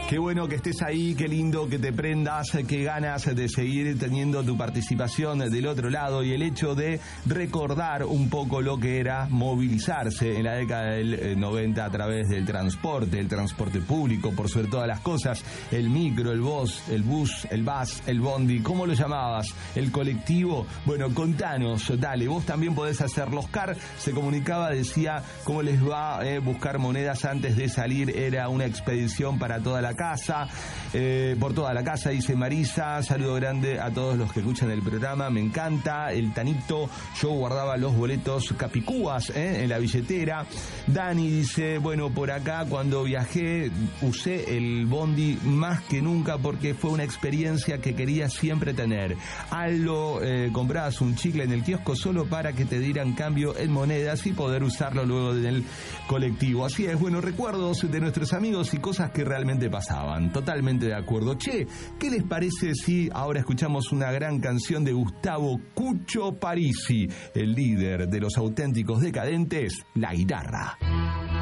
Qué bueno que estés ahí, qué lindo que te prendas, qué ganas de seguir teniendo tu participación del otro lado y el hecho de recordar un poco lo que era movilizarse en la década del 90 a través del transporte, el transporte público, por sobre todas las cosas, el micro, el bus, el bus, el bondi, ¿cómo lo llamabas? El colectivo. Bueno, contanos, dale, vos también podés hacerlo. Oscar se comunicaba, decía cómo les va, buscar monedas antes de salir era una expedición para toda la casa, por toda la casa, dice Marisa. Saludo grande a todos los que escuchan el programa, me encanta el Tanito. Yo guardaba los boletos capicúas en la billetera. Dani dice, bueno, por acá cuando viajé usé el bondi más que nunca porque fue una experiencia que quería siempre tener. Aldo, comprabas un chicle en el kiosco solo para que te dieran cambio en monedas y poder usarlo luego en el colectivo. Así es, bueno, recuerdos de nuestros amigos y cosas que realmente pasaban. Totalmente de acuerdo. Che, ¿qué les parece si ahora escuchamos una gran canción de Gustavo Cucho Parisi, el líder de Los Auténticos Decadentes, La Guitarra?